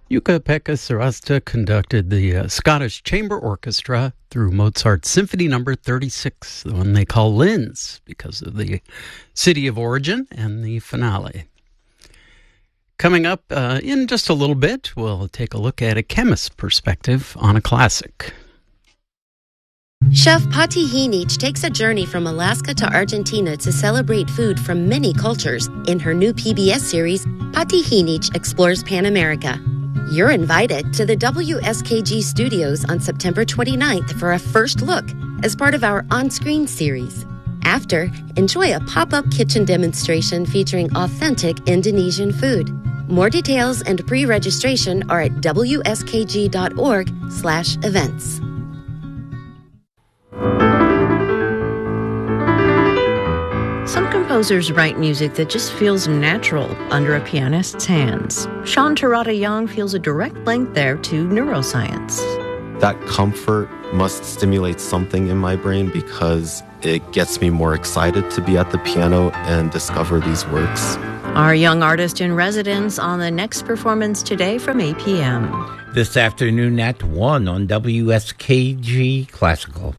Jukka-Pekka Sarasta conducted the Scottish Chamber Orchestra through Mozart's Symphony No. 36, the one they call Linz, because of the city of origin and the finale. Coming up in just a little bit, we'll take a look at a chemist's perspective on a classic. Chef Pati Hinich takes a journey from Alaska to Argentina to celebrate food from many cultures. In her new PBS series, Pati Hinich explores Pan America. You're invited to the WSKG studios on September 29th for a first look as part of our on-screen series. After, enjoy a pop-up kitchen demonstration featuring authentic Indonesian food. More details and pre-registration are at wskg.org/events. Some composers write music that just feels natural under a pianist's hands. Sean Terada Young feels a direct link there to neuroscience. That comfort must stimulate something in my brain because it gets me more excited to be at the piano and discover these works. Our young artist in residence on the next performance today from 8 p.m. This afternoon at 1 on WSKG Classical.